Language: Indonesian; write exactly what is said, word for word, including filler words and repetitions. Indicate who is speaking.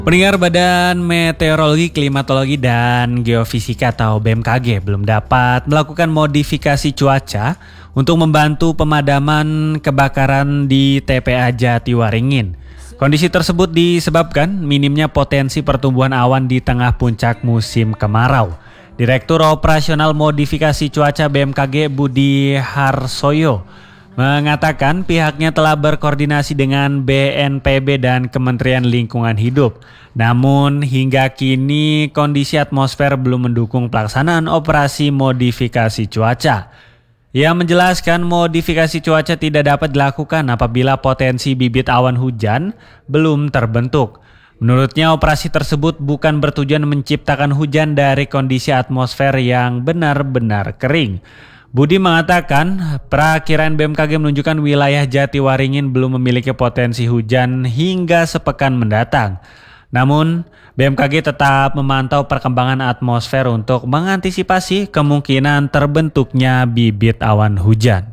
Speaker 1: Pendengar Badan Meteorologi, Klimatologi, dan Geofisika atau B M K G belum dapat melakukan modifikasi cuaca untuk membantu pemadaman kebakaran di T P A Jatiwaringin. Kondisi tersebut disebabkan minimnya potensi pertumbuhan awan di tengah puncak musim kemarau. Direktur Operasional Modifikasi Cuaca B M K G Budi Harsoyo mengatakan pihaknya telah berkoordinasi dengan B N P B dan Kementerian Lingkungan Hidup. Namun hingga kini kondisi atmosfer belum mendukung pelaksanaan operasi modifikasi cuaca. Ia menjelaskan modifikasi cuaca tidak dapat dilakukan apabila potensi bibit awan hujan belum terbentuk. Menurutnya operasi tersebut bukan bertujuan menciptakan hujan dari kondisi atmosfer yang benar-benar kering. Budi mengatakan perakiraan B M K G menunjukkan wilayah Jatiwaringin belum memiliki potensi hujan hingga sepekan mendatang. Namun B M K G tetap memantau perkembangan atmosfer untuk mengantisipasi kemungkinan terbentuknya bibit awan hujan.